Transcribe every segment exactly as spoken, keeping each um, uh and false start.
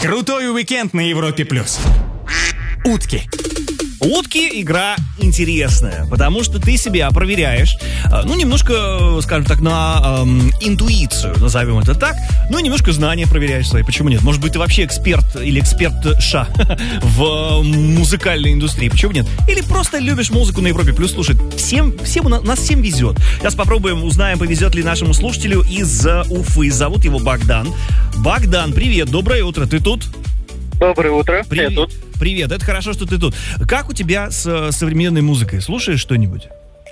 Крутой уикенд на Европе плюс. Утки. Утки — игра интересная, потому что ты себя проверяешь, ну, немножко, скажем так, на эм, интуицию, назовем это так, ну, и немножко знания проверяешь свои, почему нет? Может быть, ты вообще эксперт или эксперт-ша в музыкальной индустрии, почему нет? Или просто любишь музыку на Европе плюс слушать. Всем, всем, нас всем везет. Сейчас попробуем, узнаем, повезет ли нашему слушателю из Уфы. Зовут его Богдан. Богдан, привет, доброе утро, ты тут? Доброе утро, привет. я тут. Привет, это хорошо, что ты тут. Как у тебя с современной музыкой? Слушаешь что-нибудь?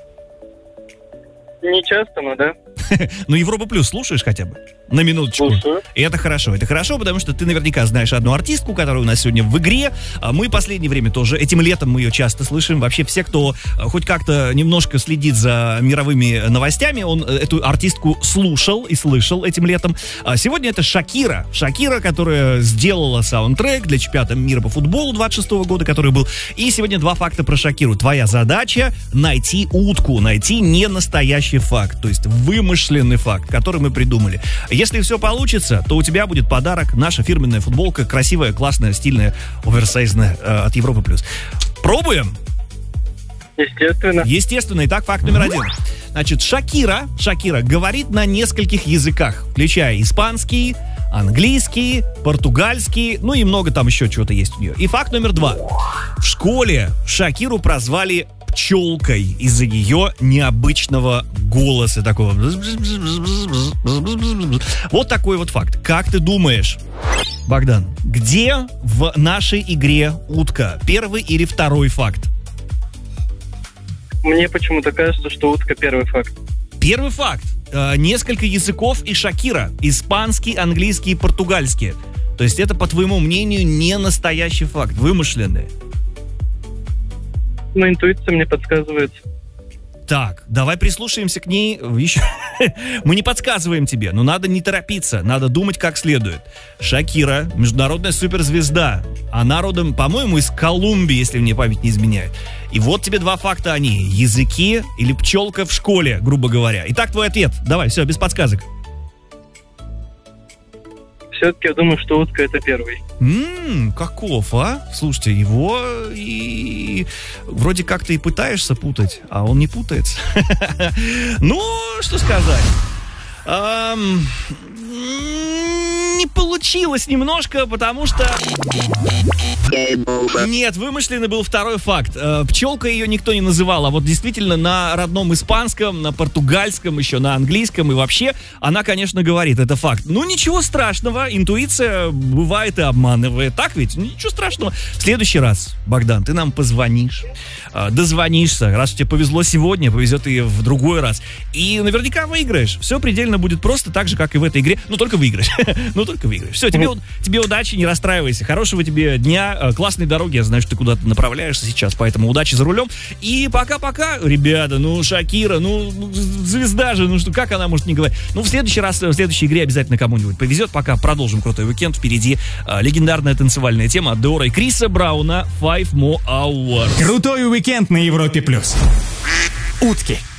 Не часто, но да. Ну, Европа плюс слушаешь хотя бы? На минуточку. Слушаю. И это хорошо. Это хорошо, потому что ты наверняка знаешь одну артистку, которая у нас сегодня в игре. Мы в последнее время тоже, этим летом мы ее часто слышим. Вообще все, кто хоть как-то немножко следит за мировыми новостями, он эту артистку слушал и слышал этим летом. Сегодня это Шакира. Шакира, которая сделала саундтрек для чемпионата мира по футболу двадцать шестого года, который был. И сегодня два факта про Шакиру. Твоя задача — найти утку, найти не настоящий факт, то есть вымышленный факт, который мы придумали. Если все получится, то у тебя будет подарок, наша фирменная футболка, красивая, классная, стильная, оверсайзная, э, от Европы плюс. Пробуем? Естественно. Естественно. Итак, факт номер один. Значит, Шакира, Шакира говорит на нескольких языках, включая испанский, английский, португальский, ну и много там еще чего-то есть у нее. И факт номер два. В школе Шакиру прозвали пчелкой из-за ее необычного голоса такого. Вот такой вот факт. Как ты думаешь, Богдан, где в нашей игре утка? Первый или второй факт? Мне почему-то кажется, что утка первый факт. Первый факт. Э, несколько языков и Шакира. Испанский, английский и португальский. То есть это, по твоему мнению, не настоящий факт, вымышленный. Но интуиция мне подсказывает. Так, давай прислушаемся к ней еще. Мы не подсказываем тебе, но надо не торопиться, надо думать как следует. Шакира, международная суперзвезда. Она родом, по-моему, из Колумбии, если мне память не изменяет. И вот тебе два факта о ней. Языки или пчелка в школе, грубо говоря. Итак, твой ответ. Давай, все, без подсказок. Все-таки я думаю, что утка — это первый. Ммм, каков, а? Слушайте, его и вроде как-то и пытаешься путать, а он не путается. Ну, что сказать. Эм, не получилось немножко, потому что... Нет, вымышленный был второй факт. Э, пчелка ее никто не называл, а вот действительно на родном испанском, на португальском, еще на английском и вообще она, конечно, говорит, это факт. Ну, ничего страшного, интуиция бывает и обманывает, так ведь? Ничего страшного. В следующий раз, Богдан, ты нам позвонишь, э, дозвонишься, раз тебе повезло сегодня, повезет и в другой раз, и наверняка выиграешь. Все предельно будет просто так же, как и в этой игре, но только выиграешь. Ну, только выиграешь. Все, тебе, тебе удачи, не расстраивайся, хорошего тебе дня, классной дороги, я знаю, что ты куда-то направляешься сейчас, поэтому удачи за рулем. И пока-пока, ребята, ну, Шакира, ну, звезда же, ну, что, как она может не говорить? Ну, в следующий раз, в следующей игре обязательно кому-нибудь повезет. Пока продолжим крутой уикенд. Впереди а, легендарная танцевальная тема от Деора и Криса Брауна «Five More Hours». Крутой уикенд на Европе плюс. Утки.